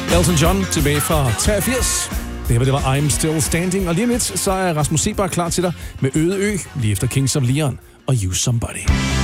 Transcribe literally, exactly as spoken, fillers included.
Elton John tilbage fra treogfirs. Det her det var I'm Still Standing. Og lige om lidt, så er Rasmus Seebach klar til dig med Øde Ø, lige efter Kings of Leon og Use Somebody.